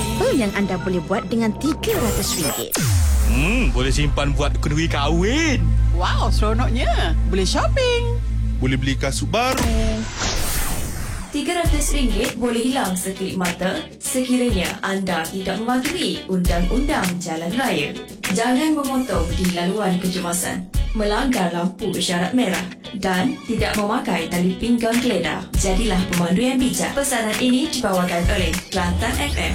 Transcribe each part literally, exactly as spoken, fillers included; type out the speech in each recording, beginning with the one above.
Apa yang anda boleh buat dengan tiga ratus ringgit? Hmm, boleh simpan buat kenduri kahwin. Wow, seronoknya. Boleh shopping. Boleh beli kasut baru. tiga ratus ringgit boleh hilang sekilip mata sekiranya anda tidak mematuhi undang-undang jalan raya. Jangan memotong di laluan kecemasan, melanggar lampu isyarat merah dan tidak memakai tali pinggang geledah. Jadilah pemandu yang bijak. Pesanan ini dibawakan oleh Kelantan F M.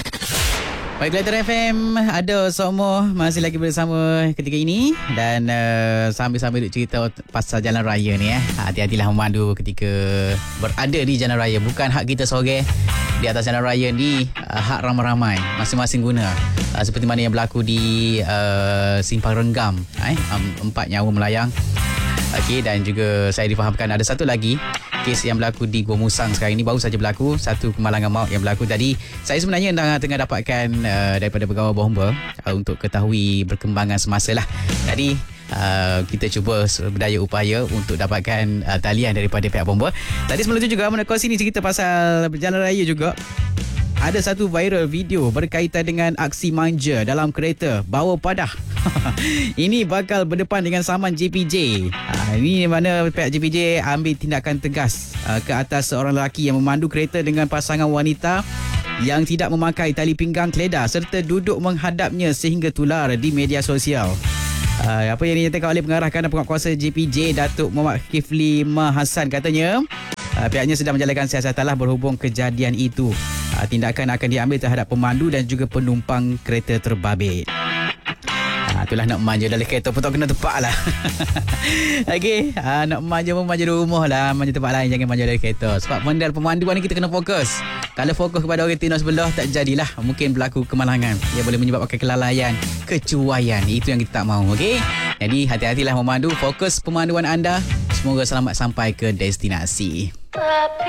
Baik, Kelantan F M ada semua masih lagi bersama ketika ini dan uh, sambil-sambil duk cerita pasal jalan raya ni eh. Hati-hatilah memandu ketika berada di jalan raya. Bukan hak kita seorang di atas jalan raya ni, uh, hak ramai-ramai masing-masing guna. Uh, seperti mana yang berlaku di uh, Simpang Renggam, eh um, empat nyawa melayang. Okey, dan juga saya difahamkan ada satu lagi kes yang berlaku di Gua Musang sekarang ini, baru saja berlaku satu kemalangan maut yang berlaku tadi. Saya sebenarnya tengah, tengah dapatkan uh, daripada pegawai bomba uh, untuk ketahui perkembangan semasa lah. Jadi uh, kita cuba berdaya upaya untuk dapatkan uh, talian daripada pihak bomba. Tadi sebelum itu juga mana kau sini cerita pasal berjalan raya juga. Ada satu viral video berkaitan dengan aksi manja dalam kereta bawa padah. Ini bakal berdepan dengan saman J P J. Ha, ini mana pihak J P J ambil tindakan tegas uh, ke atas seorang lelaki yang memandu kereta dengan pasangan wanita yang tidak memakai tali pinggang geledah serta duduk menghadapnya sehingga tular di media sosial. Uh, apa yang dinyatakan oleh pengarah kanan penguatkuasa J P J, Datuk Muhammad Kifli Mahasan, katanya uh, pihaknya sedang menjalankan siasatan berhubung kejadian itu. Uh, tindakan akan diambil terhadap pemandu dan juga penumpang kereta terbabit. Ha, itulah nak manja dalam kereta pun tak kena tepat lah. Okey, ha, nak manja pun manja di rumah lah, manja tempat lain, jangan manja dari kereta. Sebab modal pemanduan ni kita kena fokus. Kalau fokus kepada orang tino sebelah, tak jadilah mungkin berlaku kemalangan. Ia boleh menyebabkan kelalaian, kecuaian. Itu yang kita tak mahu. Okey, jadi hati-hatilah memandu. Fokus pemanduan anda. Semoga selamat sampai ke destinasi.